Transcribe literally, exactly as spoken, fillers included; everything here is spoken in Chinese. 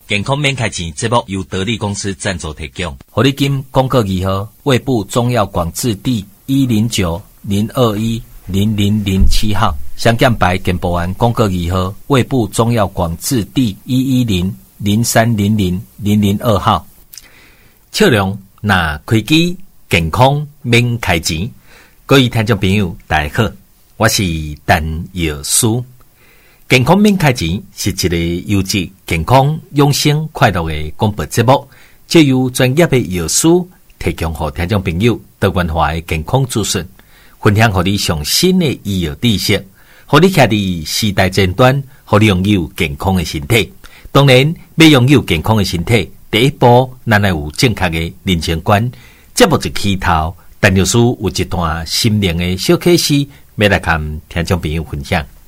健康免开钱节目由得力公司赞助提供。 活力金广告二号，胃部中药广治第一零九零二一零零零七号，香港白健保丸广告二号，胃部中药广治第一一零零三零零零零二号。笑容那开机，健康免开钱。各位听众朋友，大家好，我是陈药师。健康免开钱是一个优质、健康、养生、快乐的广播节目，借由专业的药师提供给听众朋友多元化的健康资讯，分享给你上新的医药知识，让你徛伫时代前端，让你拥有健康的身体。当然，要拥有健康的身体，第一步咱要有正确的人生观。节目一开头，陈药师有一段心灵的小启示，要来跟听众朋友分享。